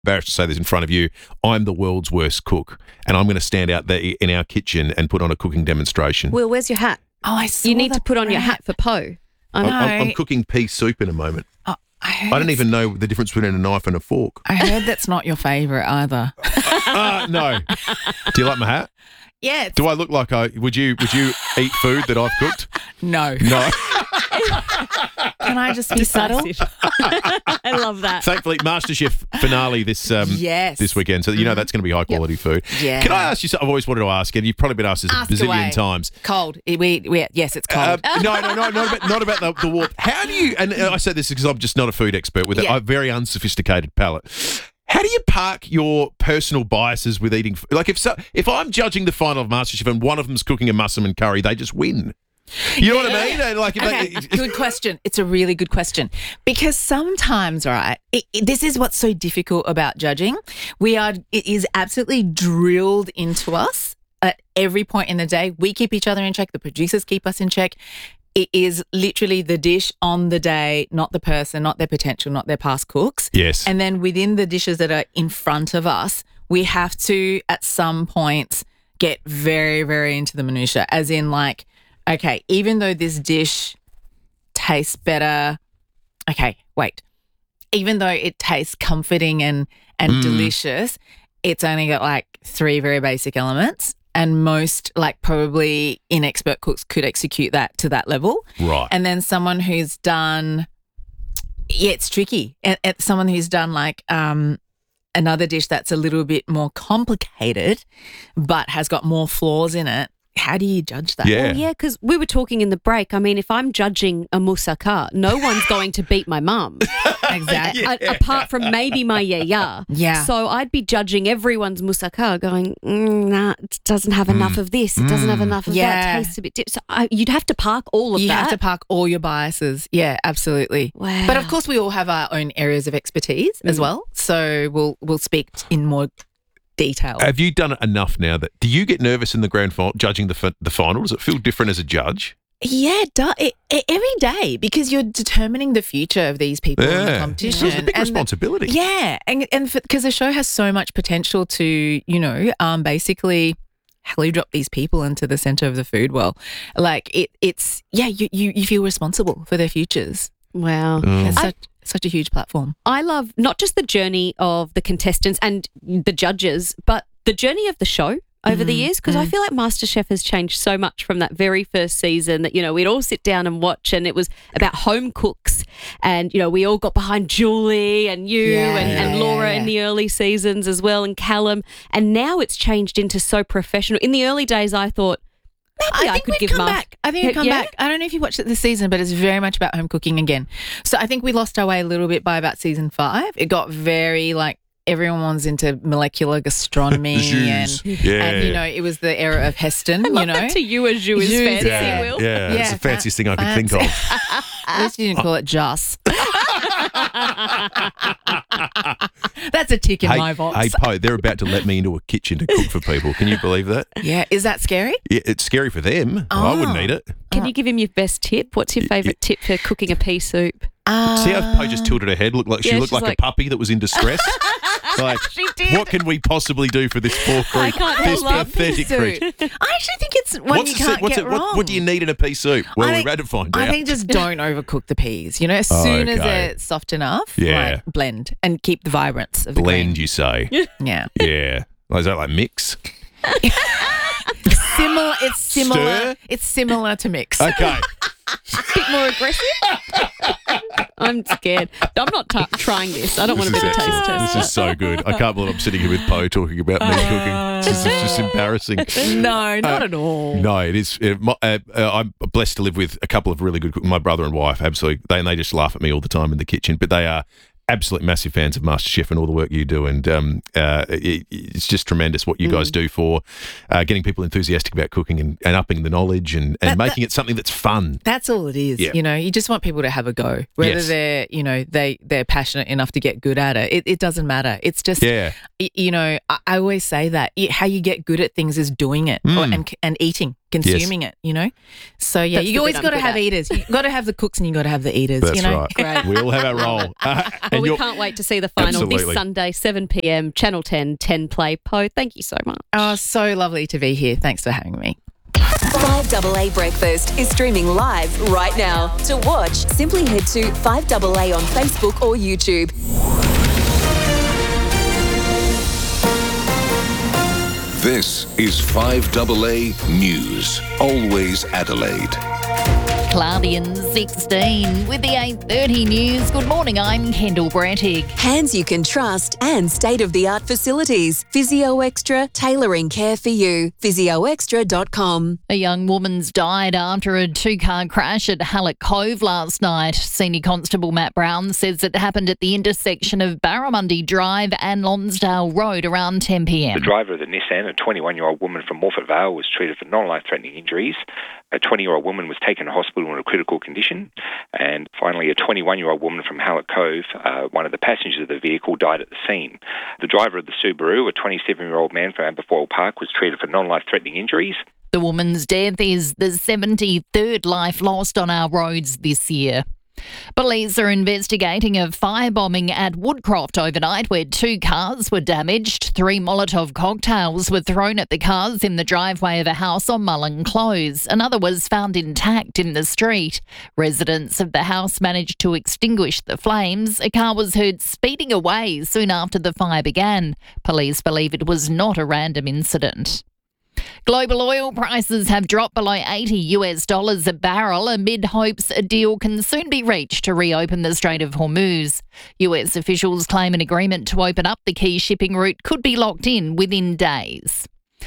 embarrassed to say this in front of you, I'm the world's worst cook, and I'm going to stand out there in our kitchen and put on a cooking demonstration. Will, where's your hat? Oh, I saw You need to that put on your prep. hat for Poe. I'm cooking pea soup in a moment. Oh, I don't even know the difference between a knife and a fork. I heard that's not your favourite either. No. Do you like my hat? Yeah. Do I look like would you eat food that I've cooked? No. No. Can I just be subtle? I love that. Thankfully, MasterChef finale this Yes. this weekend, so you know that's going to be high quality food. Yeah. Can I ask you something? I've always wanted to ask, and you've probably been asked this Ask a bazillion away. times. Cold. Yes, it's cold. No, not about the warmth. How do you? And I say this because I'm just not a food expert with a very unsophisticated palate. How do you park your personal biases with eating? Like if I'm judging the final of MasterChef and one of them's cooking a musselman curry, they just win. You know what I mean? And like, Good question. It's a really good question because sometimes, right, this is what's so difficult about judging. It is absolutely drilled into us at every point in the day. We keep each other in check. The producers keep us in check. It is literally the dish on the day, not the person, not their potential, not their past cooks. Yes. And then within the dishes that are in front of us, we have to, at some points, get very, very into the minutiae, as in like, okay, even though this dish tastes better, even though it tastes comforting and delicious, it's only got like 3 very basic elements. And most, like, probably inexpert cooks could execute that to that level. Right. And then someone who's done, it's tricky. And someone who's done like another dish that's a little bit more complicated but has got more flaws in it. How do you judge that? Yeah. Well, yeah, because we were talking in the break. I mean, if I'm judging a moussaka, no one's going to beat my mum. Exactly. Apart from maybe my yaya. Yeah. So I'd be judging everyone's moussaka going, nah, it doesn't have enough of this. It doesn't have enough of that. It tastes a bit So you'd have to park all of that. You have to park all your biases. Yeah, absolutely. Wow. But of course, we all have our own areas of expertise as well. So we'll speak in more detail. Have you done it enough now that do you get nervous in the grand final judging the final? Does it feel different as a judge? Yeah, every day because you're determining the future of these people in the competition. It's a big responsibility. And because the show has so much potential to, basically heli drop these people into the center of the food well. Like you feel responsible for their futures. Wow. It's such a huge platform. I love not just the journey of the contestants and the judges, but the journey of the show over the years, because I feel like MasterChef has changed so much from that very first season that, we'd all sit down and watch, and it was about home cooks, and, we all got behind Julie and you and Laura in the early seasons as well, and Callum, and now it's changed into so professional. In the early days, I thought, maybe I could give back. I think we'd come back. I don't know if you watched it this season, but it's very much about home cooking again. So I think we lost our way a little bit by about season 5. It got very everyone was into molecular gastronomy and it was the era of Heston, To you, a jus is fancy, Will. Yeah, it's the fanciest thing I could think of. At least you didn't call it Joss. That's a tick in my box. Hey, Poe, they're about to let me into a kitchen to cook for people. Can you believe that? Yeah. Is that scary? Yeah, it's scary for them. I wouldn't eat it. Can you give him your best tip? What's your favourite tip for cooking a pea soup? See how Poe just tilted her head? She looked like a puppy that was in distress. She did. What can we possibly do for this poor creature? I can't this love pathetic creature. I actually think it's one you can't get wrong. What do you need in a pea soup? Well, we're about to find out. I think just don't overcook the peas. As soon as they're soft enough, blend and keep the vibrance of the blend, grain. you say? Yeah. Yeah. Is that like mix? Similar. It's similar. Stir? It's similar to mix. Okay. A bit more aggressive? I'm scared. I'm not trying this. I don't want to be the taste tester. This is so good. I can't believe I'm sitting here with Poe talking about me cooking. This is just embarrassing. No, not at all. No, it is. I'm blessed to live with a couple of really good cooks. My brother and wife, absolutely. They just laugh at me all the time in the kitchen, but they are absolute massive fans of MasterChef and all the work you do, and it's just tremendous what you guys do for getting people enthusiastic about cooking and upping the knowledge and making it something that's fun. That's all it is. Yeah. You just want people to have a go, whether they're they're passionate enough to get good at it. It doesn't matter. It's just I always say that how you get good at things is doing it and eating. consuming it, you know? So, yeah, That's you the always bit got I'm to good have at. eaters. You've got to have the cooks and you've got to have the eaters, That's you know? right. Great. We all have our role. Well, And we you're- can't wait to see the final Absolutely. this Sunday, 7 p.m, Channel 10, 10 Play. Po, thank you so much. Oh, so lovely to be here. Thanks for having me. 5AA Breakfast is streaming live right now. To watch, simply head to 5AA on Facebook or YouTube. This is 5AA News. Always Adelaide. Cloudy and 16 with the 8:30 news. Good morning, I'm Kendall Brantig. Hands you can trust and state-of-the-art facilities. Physio Extra, tailoring care for you. physioextra.com. A young woman's died after a two-car crash at Hallett Cove last night. Senior Constable Matt Brown says it happened at the intersection of Barramundi Drive and Lonsdale Road around 10 p.m. The driver of the Nissan, a 21-year-old woman from Morfett Vale, was treated for non-life-threatening injuries. A 20-year-old woman was taken to hospital in a critical condition. And finally, a 21-year-old woman from Hallett Cove, one of the passengers of the vehicle, died at the scene. The driver of the Subaru, a 27-year-old man from Aberfoyle Park, was treated for non-life-threatening injuries. The woman's death is the 73rd life lost on our roads this year. Police are investigating a firebombing at Woodcroft overnight where 2 cars were damaged. 3 Molotov cocktails were thrown at the cars in the driveway of a house on Mullen Close. Another was found intact in the street. Residents of the house managed to extinguish the flames. A car was heard speeding away soon after the fire began. Police believe it was not a random incident. Global oil prices have dropped below $80 a barrel amid hopes a deal can soon be reached to reopen the Strait of Hormuz. US officials claim an agreement to open up the key shipping route could be locked in within days.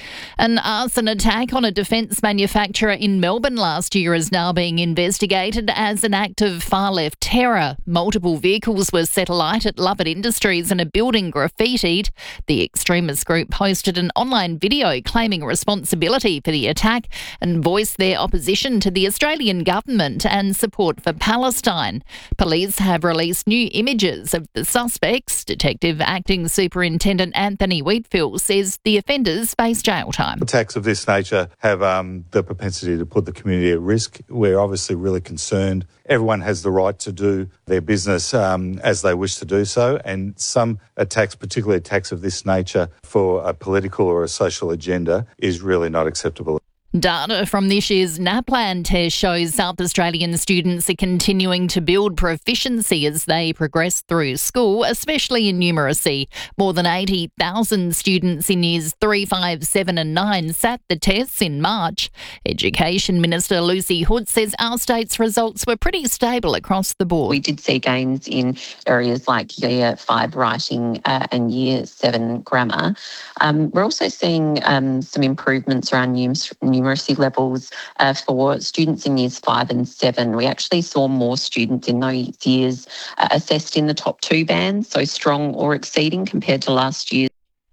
An arson attack on a defence manufacturer in Melbourne last year is now being investigated as an act of far-left terror. Multiple vehicles were set alight at Lovett Industries and a building graffitied. The extremist group posted an online video claiming responsibility for the attack and voiced their opposition to the Australian government and support for Palestine. Police have released new images of the suspects. Detective Acting Superintendent Anthony Wheatfield says the offenders face jail time. Attacks of this nature have the propensity to put the community at risk. We're obviously really concerned. Everyone has the right to do their business as they wish to do so, and some attacks, particularly attacks of this nature for a political or a social agenda, is really not acceptable. Data from this year's NAPLAN test shows South Australian students are continuing to build proficiency as they progress through school, especially in numeracy. More than 80,000 students in years 3, 5, 7 and 9 sat the tests in March. Education Minister Lucy Hood says our state's results were pretty stable across the board. We did see gains in areas like Year 5 writing and Year 7 grammar. We're also seeing some improvements around numeracy levels for students in years 5 and 7. We actually saw more students in those years assessed in the top 2 bands, so strong or exceeding compared to last year.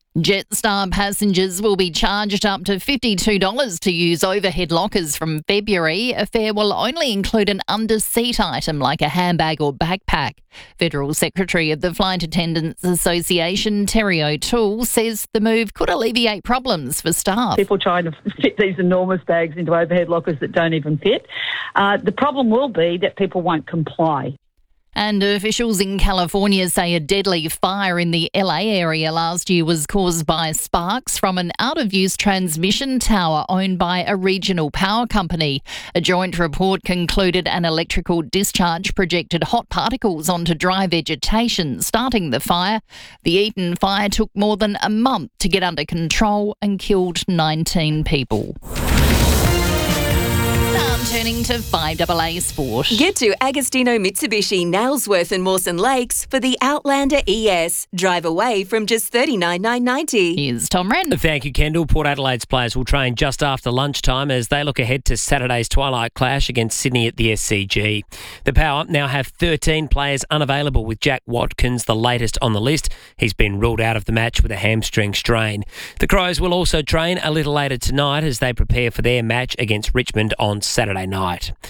Jetstar passengers will be charged up to $52 to use overhead lockers from February. A fare will only include an under-seat item like a handbag or backpack. Federal Secretary of the Flight Attendants Association, Terry O'Toole, says the move could alleviate problems for staff. People trying to fit these enormous bags into overhead lockers that don't even fit. The problem will be that people won't comply. And officials in California say a deadly fire in the LA area last year was caused by sparks from an out-of-use transmission tower owned by a regional power company. A joint report concluded an electrical discharge projected hot particles onto dry vegetation, starting the fire. The Eaton fire took more than a month to get under control and killed 19 people. Turning to 5AA Sport. Get to Agostino Mitsubishi, Nailsworth and Mawson Lakes for the Outlander ES. Drive away from just $39,990. Here's Tom Wren. Thank you, Kendall. Port Adelaide's players will train just after lunchtime as they look ahead to Saturday's twilight clash against Sydney at the SCG. The Power now have 13 players unavailable, with Jack Watkins the latest on the list. He's been ruled out of the match with a hamstring strain. The Crows will also train a little later tonight as they prepare for their match against Richmond on Saturday night.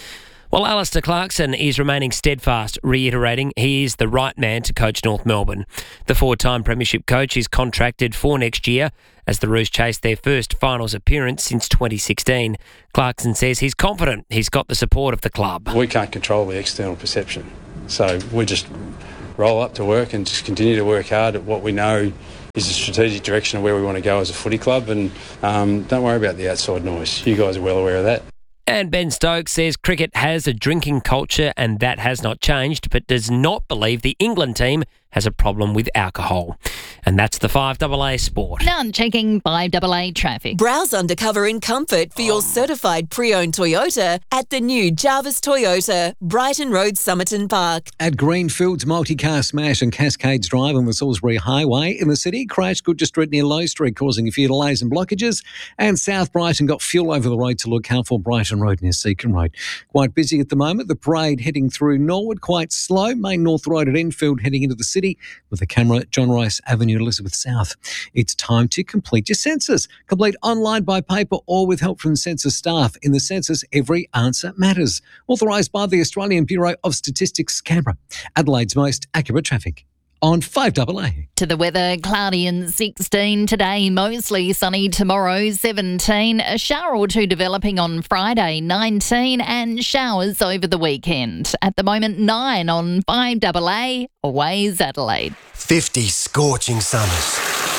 Well, Alistair Clarkson is remaining steadfast, reiterating he is the right man to coach North Melbourne. The four-time premiership coach is contracted for next year as the Roos chase their first finals appearance since 2016. Clarkson says he's confident he's got the support of the club. We can't control the external perception, so we just roll up to work and just continue to work hard at what we know is the strategic direction of where we want to go as a footy club, and don't worry about the outside noise. You guys are well aware of that. And Ben Stokes says cricket has a drinking culture and that has not changed, but does not believe the England team has a problem with alcohol. And that's the 5AA Sport. None checking 5AA traffic. Browse undercover in comfort for your certified pre-owned Toyota at the new Jarvis Toyota, Brighton Road, Somerton Park. At Greenfields, multi-car smash on Cascades Drive on the Salisbury Highway. In the city, crash Goodger Street near Low Street, causing a few delays and blockages. And South Brighton got fuel over the road to look out for Brighton Road near Seacon Road. Quite busy at the moment. The parade heading through Norwood, quite slow. Main North Road at Enfield heading into the city with the camera at John Rice Avenue, Elizabeth South. It's time to complete your census. Complete online, by paper or with help from census staff. In the census, every answer matters. Authorised by the Australian Bureau of Statistics, Canberra. Adelaide's most accurate traffic on 5AA. To the weather, cloudy and 16 today, mostly sunny tomorrow, 17. A shower or two developing on Friday, 19, and showers over the weekend. At the moment, 9 on 5AA, Always Adelaide. 50 scorching summers,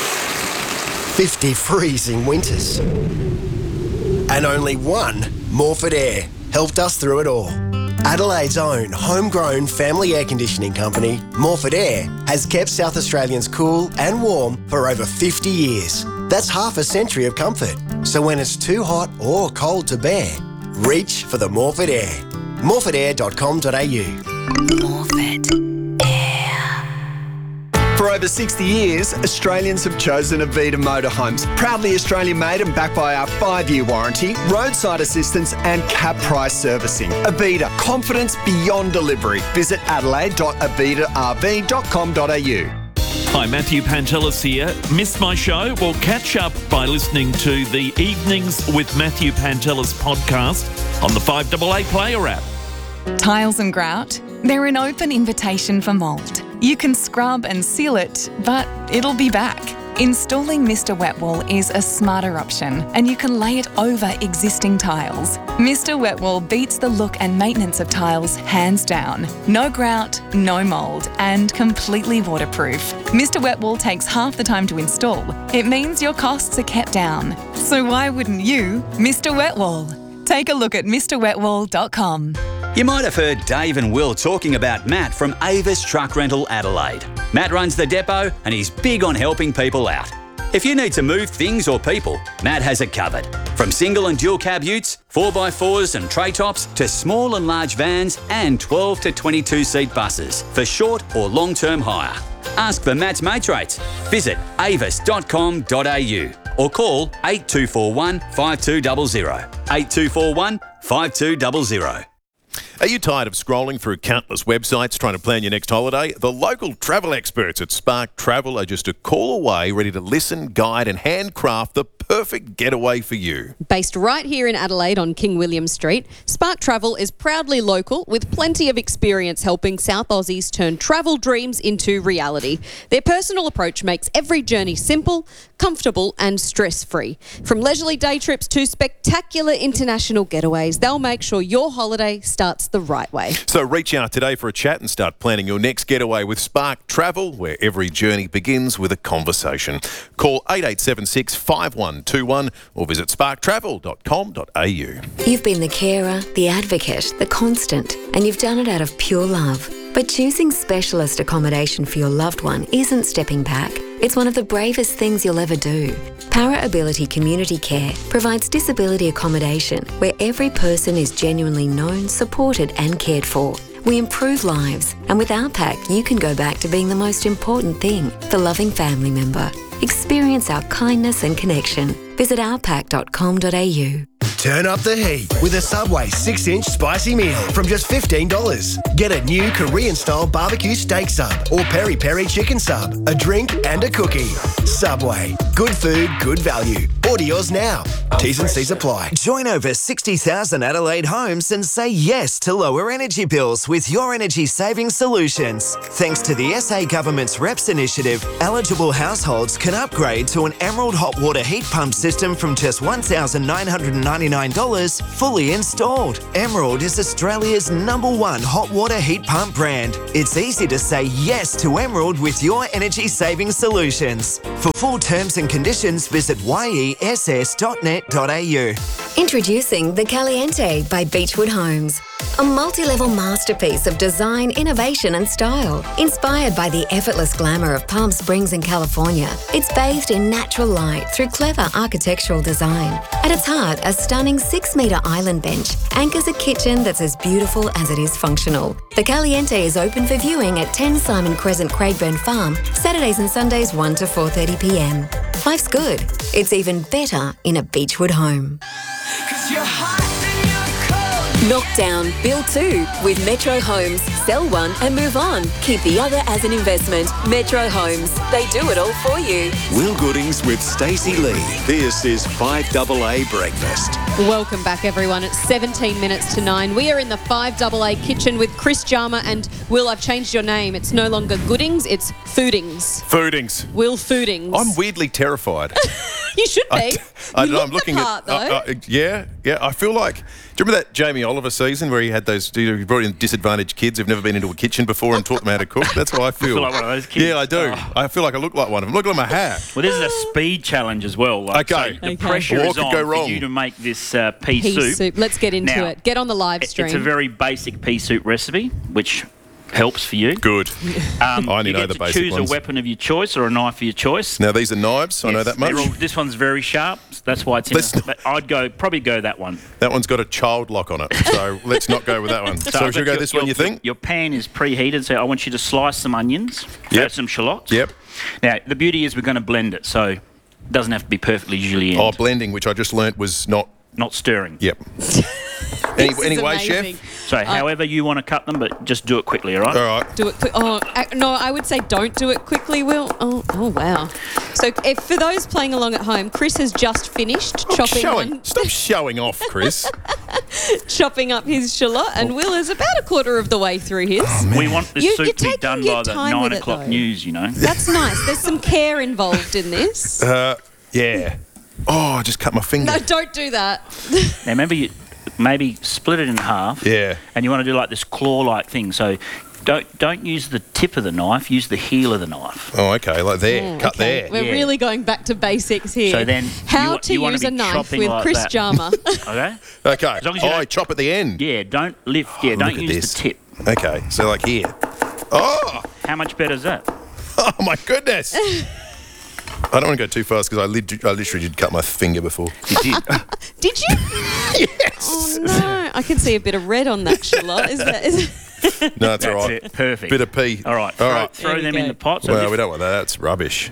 50 freezing winters, and only one Morford Air helped us through it all. Adelaide's own homegrown family air conditioning company, Morford Air, has kept South Australians cool and warm for over 50 years. That's half a century of comfort. So when it's too hot or cold to bear, reach for the Morford Air. morfordair.com.au. Morford. For over 60 years, Australians have chosen Avita Motorhomes. Proudly Australian made and backed by our 5-year warranty, roadside assistance and cap price servicing. Avita, confidence beyond delivery. Visit adelaide.avitarv.com.au. Hi, Matthew Pantelis here. Missed my show? Well, catch up by listening to the Evenings with Matthew Pantelis podcast on the 5AA Player app. Tiles and grout, they're an open invitation for mould. You can scrub and seal it, but it'll be back. Installing Mr. Wet Wall is a smarter option, and you can lay it over existing tiles. Mr. Wet Wall beats the look and maintenance of tiles hands down. No grout, no mould, and completely waterproof. Mr. Wet Wall takes half the time to install. It means your costs are kept down. So why wouldn't you, Mr. Wet Wall? Take a look at mrwetwall.com. You might have heard Dave and Will talking about Matt from Avis Truck Rental Adelaide. Matt runs the depot and he's big on helping people out. If you need to move things or people, Matt has it covered. From single and dual cab utes, 4x4s and tray tops, to small and large vans and 12 to 22 seat buses for short or long-term hire. Ask for Matt's mates rates. Visit avis.com.au or call 8241 5200. 8241 5200. Are you tired of scrolling through countless websites trying to plan your next holiday? The local travel experts at Spark Travel are just a call away, ready to listen, guide and handcraft the perfect getaway for you. Based right here in Adelaide on King William Street, Spark Travel is proudly local with plenty of experience helping South Aussies turn travel dreams into reality. Their personal approach makes every journey simple, comfortable and stress-free. From leisurely day trips to spectacular international getaways, they'll make sure your holiday starts the right way. So reach out today for a chat and start planning your next getaway with Spark Travel, where every journey begins with a conversation. Call 8876 5121 or visit sparktravel.com.au. You've been the carer, the advocate, the constant, and you've done it out of pure love. But choosing specialist accommodation for your loved one isn't stepping back. It's one of the bravest things you'll ever do. Para Ability Community Care provides disability accommodation where every person is genuinely known, supported and cared for. We improve lives, and with our pack, you can go back to being the most important thing, the loving family member. Experience our kindness and connection. Visit ourpack.com.au. Turn up the heat with a Subway 6-inch spicy meal from just $15. Get a new Korean-style barbecue steak sub or peri-peri chicken sub, a drink and a cookie. Subway. Good food, good value. Order yours now. T's and C's apply. Join over 60,000 Adelaide homes and say yes to lower energy bills with Your Energy Savings Solutions. Thanks to the SA Government's REPS initiative, eligible households can upgrade to an Emerald hot water heat pump system from just $1,999 fully installed. Emerald is Australia's #1 hot water heat pump brand. It's easy to say yes to Emerald with Your Energy Savings Solutions. For full terms and conditions, visit yess.net.au. Introducing the Caliente by Beechwood Homes. A multi-level masterpiece of design, innovation and style. Inspired by the effortless glamour of Palm Springs in California, it's bathed in natural light through clever architectural design. At its heart, a stunning 6-metre island bench anchors a kitchen that's as beautiful as it is functional. The Caliente is open for viewing at 10 Simon Crescent, Craigburn Farm, Saturdays and Sundays 1 to 4:30pm. Life's good. It's even better in a Beechwood home. Knock down, build two with Metro Homes. Sell one and move on. Keep the other as an investment. Metro Homes. They do it all for you. Will Goodings with Stacey Lee. This is 5AA Breakfast. Welcome back, everyone. It's 17 minutes to 9. We are in the 5AA kitchen with Chris Jarma and Will. I've changed your name. It's no longer Goodings, it's Foodings. Foodings. Will Foodings. I'm weirdly terrified. You should be. I You don't know. look I'm the looking part, at. though. Yeah. I feel like. Do you remember that Jamie Oliver season where he had those? He brought in disadvantaged kids who've never been into a kitchen before and taught them how to cook? That's how I feel. You feel like one of those kids? Yeah, I do. Oh. I feel like I look like one of them. Look at my hat. Well, this is a speed challenge as well. Okay. So the pressure What is could on go for wrong? you to make this pea Pea soup. Let's get into Now, it. Get on the live stream. It's a very basic pea soup recipe, which helps for you. Good. I only you know get the to basic choose ones. a weapon of your choice or a knife of your choice. Now these are knives. I know that much. This one's very sharp. That's why it's in. But I'd probably go that one. That one's got a child lock on it, so let's not go with that one. So I've should we got go this one? You think? Your pan is preheated, so I want you to slice some onions, add some shallots. Yep. Now the beauty is we're going to blend it, so it doesn't have to be perfectly julienne. Oh, blending, which I just learnt was not stirring. Yep. Anyway, chef. So however you want to cut them, but just do it quickly, all right? All right. Do it quick. Oh, no, I would say don't do it quickly, Will. Oh wow. So for those playing along at home, Chris has just finished chopping Stop showing off, Chris. chopping up his shallot, and Will is about a quarter of the way through his. We want this soup to be done by the 9 with it, o'clock though. news, you know. That's nice. There's some care involved in this. Yeah. Oh, I just cut my finger. No, don't do that. Now remember, you maybe split it in half. Yeah. And you want to do like this claw-like thing. So don't use the tip of the knife. Use the heel of the knife. Oh, okay. Like there. Cut there. We're really going back to basics here. So then how you to wanna use be a knife chopping with like Chris that. Jarma. Okay. Okay. As long as you don't chop at the end. Yeah. Don't lift. Yeah. Don't look at use this. the tip. Okay. So like here. Oh. How much better is that? Oh my goodness. I don't want to go too fast because I literally did cut my finger before. You did. Did you? Yes. Oh no! I can see a bit of red on that shallot. Is that? No, it's all That's right. it. Perfect. Bit of pea. All right. Throw them in the pot. So Well, we don't want that. That's rubbish.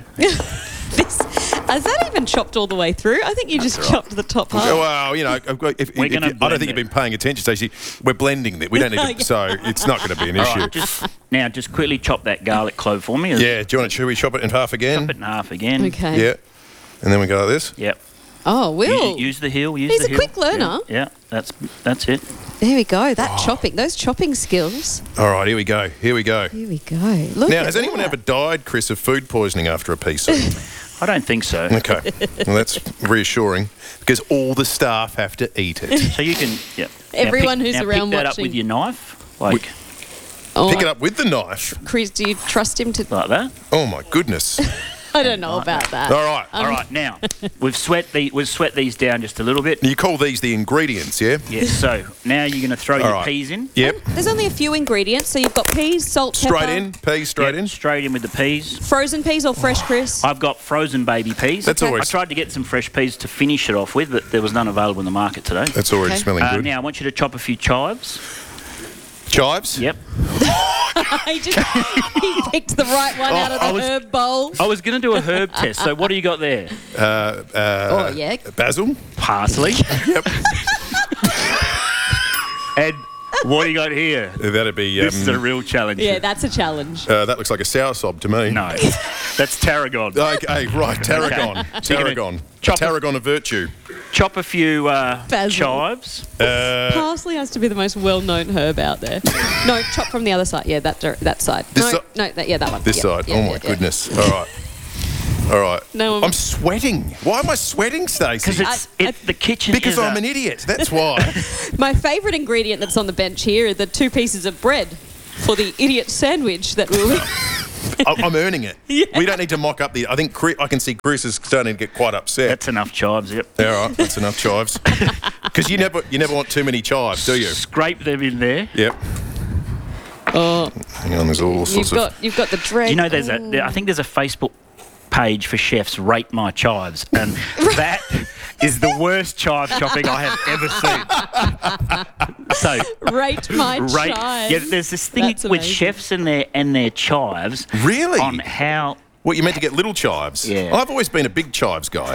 Is that even chopped all the way through? I think you just chopped the top half. Well, you know, I don't think you've been paying attention, Stacey. We're blending it. We don't need to, so it's not going to be an All issue. right, now, just quickly chop that garlic clove for me. Yeah, do you want to, should we chop it in half again? Chop it in half again. Okay. Yeah. And then we go like this? Yep. Oh, Will. Use the heel. He's a quick learner. Yeah, that's it. There we go. That chopping, those chopping skills. All right, here we go. Here we go. Here we go. Look Now, at has anyone that. ever died, Chris, of food poisoning after a pea soup? I don't think so. Okay. Well, that's reassuring because all the staff have to eat it. So you can, yeah. Everyone who's now around pick that watching. up with your knife, like Pick it up with the knife. Chris, do you trust him to? like that. Oh my goodness. I don't know about that. All right. All right. Now we've sweat these down just a little bit. You call these the ingredients, yeah? Yes. So now you're going to throw All your right. peas in. Yep. There's only a few ingredients, so you've got peas, salt, pepper. Straight in. Peas straight in. Straight in with the peas. Frozen peas or fresh, Chris? I've got frozen baby peas. That's always- I tried to get some fresh peas to finish it off with, but there was none available in the market today. That's already smelling good. Now I want you to chop a few chives. Chives? Yep. he picked the right one out of the herb bowl. I was going to do a herb test. So what do you got there? Oh, yeah. Basil. Parsley. Yep. And what do you got here? That'd be. This is a real challenge. Yeah, that's a challenge. That looks like a soursop to me. No, that's tarragon. Okay, right, tarragon. Okay. So you're Tarragon. gonna Tarragon of virtue. Chop a few chives. Parsley has to be the most well-known herb out there. No, chop from the other side. Yeah, that side. That one. This Yeah, side. yeah, Oh, my yeah. goodness. All right. No, I'm sweating. Why am I sweating, Stacey? Because the kitchen Because is I'm an idiot. That's why. My favourite ingredient that's on the bench here are the 2 pieces of bread for the idiot sandwich that we'll eat. I'm earning it. Yeah. We don't need to mock up I think I can see Chris is starting to get quite upset. That's enough chives, yep. All right, that's enough chives. Because you never want too many chives, do you? Scrape them in there. Yep. Oh, Hang on, there's all sorts of... You've got the dread. You know, I think there's a Facebook page for chefs, Rate My Chives, and that is the worst chive chopping I have ever seen. So Rate my chives. Yeah, there's this thing That's with amazing. chefs and their chives. Really? On how... What, you meant to get little chives? Yeah. I've always been a big chives guy.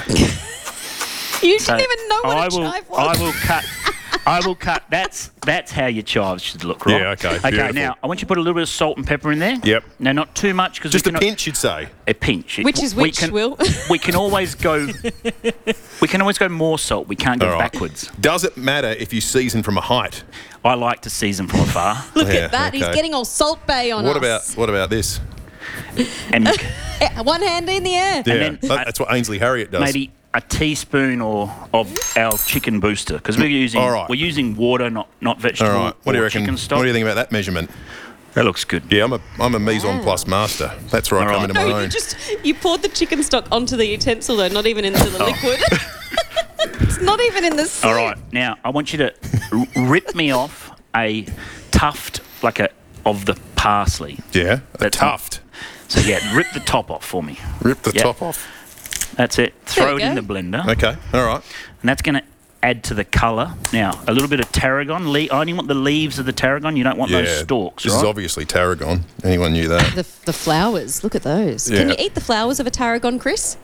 You didn't even know what I a will, chive was. I will cut. That's how your chives should look, right? Yeah, okay, Okay, beautiful. now I want you to put a little bit of salt and pepper in there. Yep. Now, not too much because Just a pinch, you'd say? A pinch. Which is which, Will? We can always go. We can always go more salt. We can't go All right. backwards. Does it matter if you season from a height? I like to season from afar. Look Yeah, at that. He's okay. getting all Salt Bay on What us. about this? And One hand in the air. Yeah, then, that's what Ainsley Harriott does. maybe a teaspoon of our chicken booster because we're using All right. we're using water, not vegetable. All right. What do you or reckon? Chicken stock. What do you think about that measurement? That looks good. Yeah, I'm a mise en place master. That's where I come into my No, own. you poured the chicken stock onto the utensil though, not even into the liquid. It's not even in the soup. All right. Now I want you to rip me off a tuft of the parsley. Yeah, a That's tuft. So yeah, rip the top off for me. Rip the Yeah. top off. That's it. There Throw you it in go. the blender. Okay, all right. And that's going to add to the colour. Now, a little bit of tarragon. I only want the leaves of the tarragon. You don't want those stalks, This right? is obviously tarragon. Anyone knew that? The flowers. Look at those. Yeah. Can you eat the flowers of a tarragon, Chris?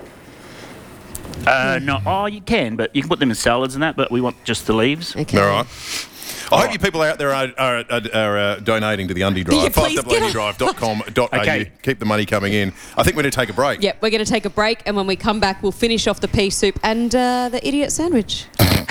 No. Oh, you can, but you can put them in salads and that, but we want just the leaves. Okay. All right. I hope you people out there are donating to the Undie Drive. Yeah, please get on. fivedoubleundydrive.com.au. Okay. Keep the money coming in. I think we're going to take a break. Yep, we're going to take a break, and when we come back, we'll finish off the pea soup and the idiot sandwich.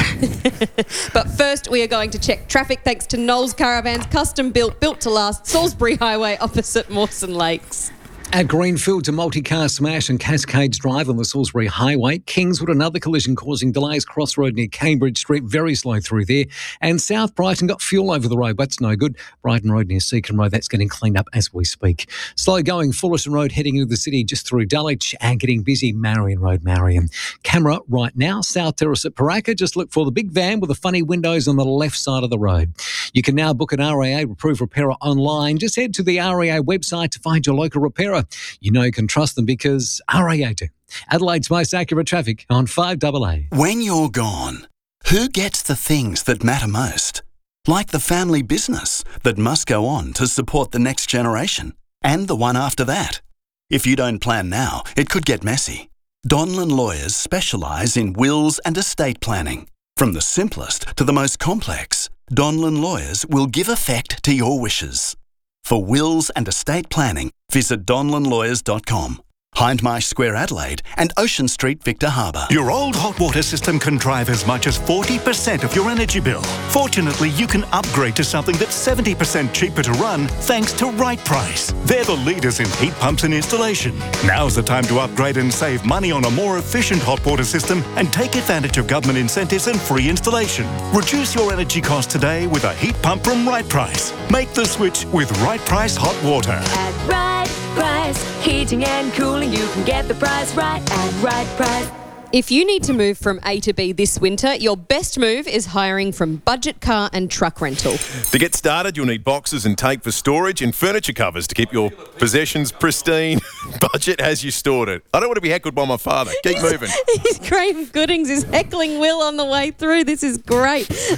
But first, we are going to check traffic thanks to Knowles Caravans, custom built to last, Salisbury Highway opposite Mawson Lakes. At Greenfield, a multi-car smash and Cascades Drive on the Salisbury Highway. Kingswood, another collision causing delays. Crossroad near Cambridge Street, very slow through there. And South Brighton got fuel over the road. That's no good. Brighton Road near Seacon Road, that's getting cleaned up as we speak. Slow going, Fullerton Road heading into the city just through Dulwich and getting busy. Marion Road, Marion. Camera right now, South Terrace at Paraka. Just look for the big van with the funny windows on the left side of the road. You can now book an RAA approved repairer online. Just head to the RAA website to find your local repairer. You know you can trust them because RAA do. Adelaide's most accurate traffic on 5AA. When you're gone, who gets the things that matter most? Like the family business that must go on to support the next generation and the one after that. If you don't plan now, it could get messy. Donlan Lawyers specialise in wills and estate planning. From the simplest to the most complex, Donlan Lawyers will give effect to your wishes. For wills and estate planning, visit donlanlawyers.com. Hindmarsh Square, Adelaide, and Ocean Street, Victor Harbour. Your old hot water system can drive as much as 40% of your energy bill. Fortunately, you can upgrade to something that's 70% cheaper to run thanks to Right Price. They're the leaders in heat pumps and installation. Now's the time to upgrade and save money on a more efficient hot water system and take advantage of government incentives and free installation. Reduce your energy costs today with a heat pump from Right Price. Make the switch with Right Price Hot Water. At Right Price, heating and cooling, you can get the price right at Right Price. If you need to move from A to B this winter, your best move is hiring from Budget Car and Truck Rental. To get started, you'll need boxes and tape for storage and furniture covers to keep your possessions pristine. Budget has you stored it. I don't want to be heckled by my father. Keep moving. His Grave Goodings is heckling Will on the way through. This is great.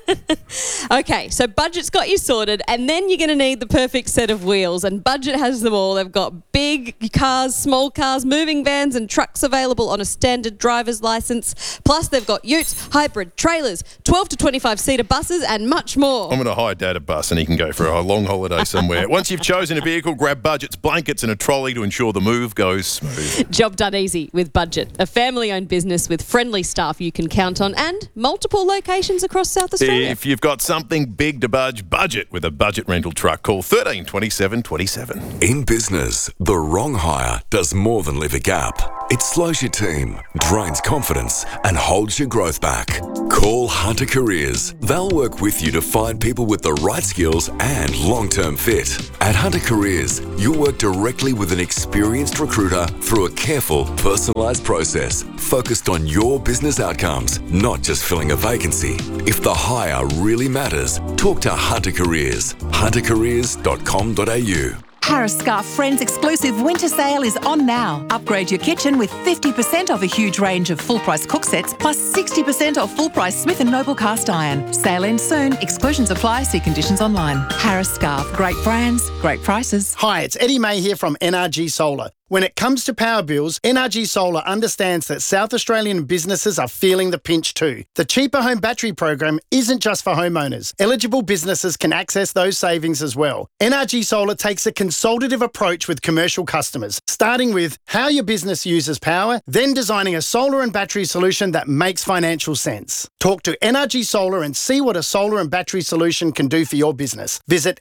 Okay, so Budget's got you sorted, and then you're going to need the perfect set of wheels, and Budget has them all. They've got big cars, small cars, moving vans and trucks available on a standard driver's licence. Plus, they've got utes, hybrid trailers, 12 to 25-seater buses and much more. I'm going to hire Dad a bus and he can go for a long holiday somewhere. Once you've chosen a vehicle, grab Budget's blankets and a trolley to ensure the move goes smooth. Job done easy with Budget, a family-owned business with friendly staff you can count on and multiple locations across South Australia. If you've got something big to budget with a Budget rental truck. Call 13 27 27. In business, the wrong hire does more than leave a gap. It slows your team, drains confidence, and holds your growth back. Call Hunter Careers. They'll work with you to find people with the right skills and long-term fit. At Hunter Careers, you'll work directly with an experienced recruiter through a careful, personalised process focused on your business outcomes, not just filling a vacancy. If the hire really matters, talk to Hunter Careers. huntercareers.com.au. Harris Scarf Friends exclusive winter sale is on now. Upgrade your kitchen with 50% off a huge range of full-price cook sets plus 60% off full-price Smith & Noble cast iron. Sale ends soon. Exclusions apply. See conditions online. Harris Scarf. Great brands, great prices. Hi, it's Eddie May here from NRG Solar. When it comes to power bills, NRG Solar understands that South Australian businesses are feeling the pinch too. The Cheaper Home Battery program isn't just for homeowners. Eligible businesses can access those savings as well. NRG Solar takes a consultative approach with commercial customers, starting with how your business uses power, then designing a solar and battery solution that makes financial sense. Talk to NRG Solar and see what a solar and battery solution can do for your business. Visit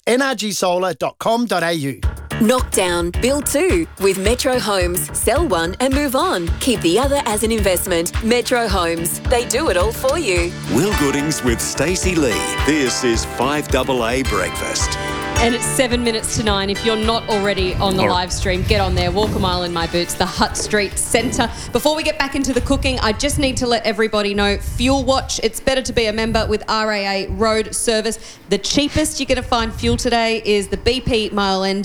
nrgsolar.com.au. Knock down, build two with Metro Homes. Sell one and move on. Keep the other as an investment. Metro Homes. They do it all for you. Will Goodings with Stacey Lee. This is 5AA Breakfast. And it's 7 minutes to 9. If you're not already on the live stream, get on there. Walk a mile in my boots, the Hutt Street Centre. Before we get back into the cooking, I just need to let everybody know, Fuel Watch, it's better to be a member with RAA Road Service. The cheapest you're going to find fuel today is the BP Mile End,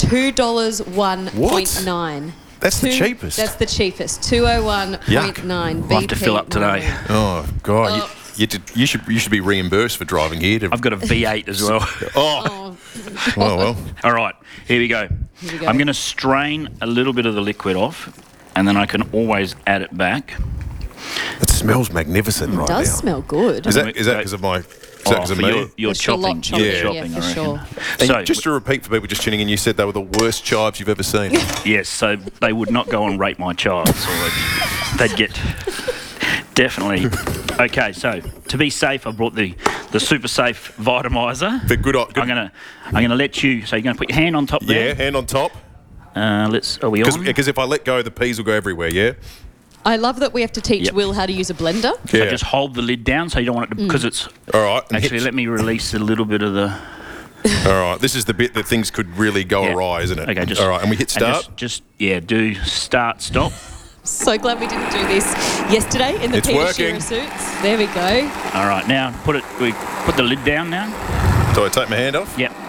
$2.01.9. That's the cheapest? That's the cheapest, 201.9 BP. I'll have to fill up today. Oh, God. You should be reimbursed for driving here. I've got a V8 as well. Oh, well. All right, here we go. Here we go. I'm going to strain a little bit of the liquid off, and then I can always add it back. It smells magnificent right now. It does smell good. Is that because of my... Is that me? You're chopping. Yeah, for sure. And just to repeat for people just tuning in, you said they were the worst chives you've ever seen. Yes, so they would not go and rate my chives, or they'd get definitely. Okay, so to be safe, I brought the Super Safe Vitamizer. The good. I'm gonna let you. So you're gonna put your hand on top there. Yeah, hand on top. Are we on? Because if I let go, the peas will go everywhere. Yeah. I love that we have to teach Will how to use a blender. So just hold the lid down so you don't want it to, because it's... All right. Actually, let me release a little bit of the... All right. This is the bit that things could really go awry, isn't it? Okay, just... All right, and we hit start? Do start, stop. So glad we didn't do this yesterday in the Peter Shearer suits. There we go. All right, now we put the lid down now. Do I take my hand off? Yep.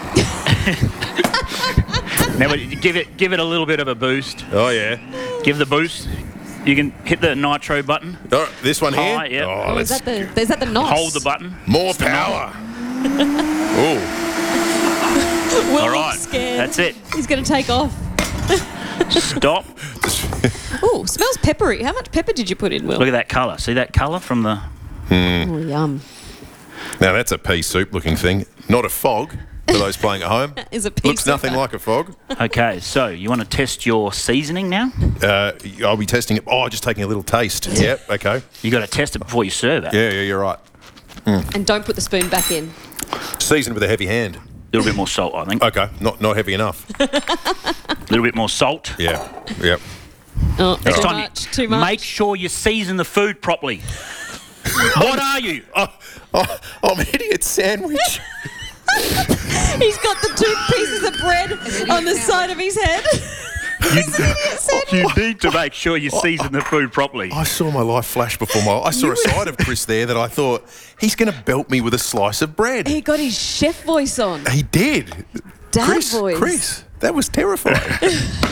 Now give it a little bit of a boost. Oh, yeah. Give the boost. You can hit the nitro button. Oh, this one here? Yep. Oh, is that the NOS? Hold the button. More power. Oh. Will all right. Scared. That's it. He's going to take off. Stop. Oh, smells peppery. How much pepper did you put in, Will? Look at that colour. See that colour from the... Oh, yum. Now, that's a pea soup looking thing. Not a fog. For those playing at home, is a pea looks nothing like a fog. Okay, so you want to test your seasoning now? I'll be testing it. Oh, just taking a little taste. Yep, okay. You got to test it before you serve it. Yeah, you're right. And don't put the spoon back in. Seasoned with a heavy hand. A little bit more salt, I think. Okay, not heavy enough. A little bit more salt. Yeah, yep. Oh, Next too time much, too much. Make sure you season the food properly. What are you? I'm an idiot sandwich. He's got the 2 pieces of bread on the side of his head. You need to make sure you season the food properly. I saw my life flash before my eyes. I saw a side of Chris there that I thought, he's going to belt me with a slice of bread. He got his chef voice on. He did. Dad voice. Chris, that was terrifying.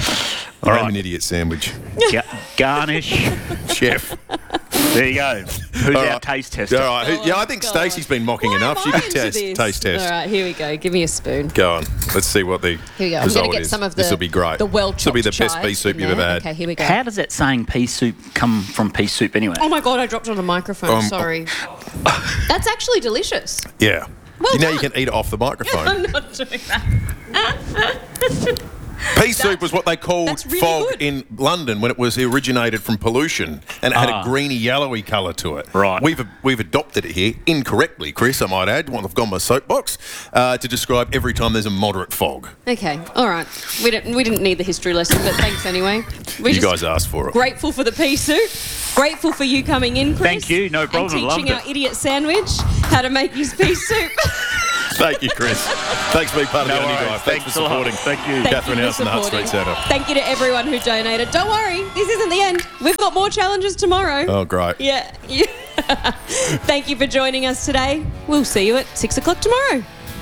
All right. I'm an idiot sandwich. Garnish. Chef. There you go. Who's All our right. taste tester? All right. I think Stacey's been mocking enough. She could taste test. All right, here we go. Give me a spoon. Go on. Let's see what the Here we go. I'm result going to get is. some of the This will be great. the well This will be the chopped best pea chives soup in you've ever there. had. Okay, here we go. How does that saying pea soup come from pea soup anyway? Oh my god, I dropped it on a microphone. Sorry. That's actually delicious. Yeah. Well Now you can eat it off the microphone. I'm not doing that. Pea soup was what they called really fog good. in London when it was originated from pollution, and it had a greeny, yellowy colour to it. Right. We've adopted it here incorrectly, Chris. I might add. I've gone my soapbox to describe every time there's a moderate fog. Okay, all right. We didn't need the history lesson, but thanks anyway. We're You just guys asked for it. grateful for the pea soup. Grateful for you coming in, Chris. Thank you, no problem, And teaching loved our it. idiot sandwich how to make his pea soup. Thank you, Chris. Thanks for being part of No the Only worries. Guy. Thanks for Thanks a lot. supporting. Thank you. Thank Catherine you for House and the Hutt supporting. Street Centre. Thank you to everyone who donated. Don't worry, this isn't the end. We've got more challenges tomorrow. Oh, great. Yeah. Thank you for joining us today. We'll see you at 6 o'clock tomorrow.